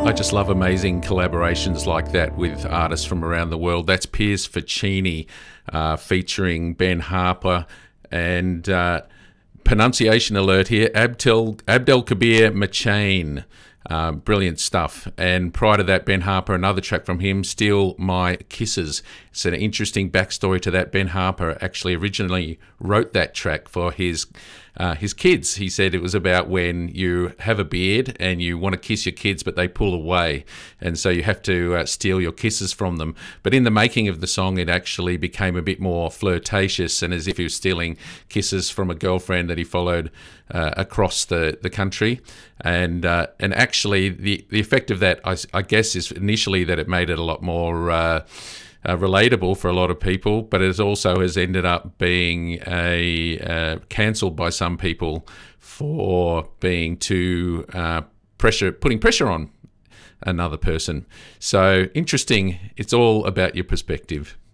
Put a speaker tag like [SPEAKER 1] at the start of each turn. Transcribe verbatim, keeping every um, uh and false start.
[SPEAKER 1] I just love amazing collaborations like that with artists from around the world. That's Piers Ficini uh, featuring Ben Harper and uh, pronunciation alert here, Abdel, Abdelkabir Machain. Uh, brilliant stuff. And prior to that, Ben Harper, another track from him, Steal My Kisses. It's an interesting backstory to that. Ben Harper actually originally wrote that track for his uh, his kids. He said it was about when you have a beard and you want to kiss your kids, but they pull away. And so you have to uh, steal your kisses from them. But in the making of the song, it actually became a bit more flirtatious and as if he was stealing kisses from a girlfriend that he followed uh, across the, the country. And uh, and actually, the, the effect of that, I, I guess, is initially that it made it a lot more uh, uh, relatable for a lot of people, but it also has ended up being a uh, cancelled by some people for being too uh, pressure, putting pressure on another person. So interesting. It's all about your perspective.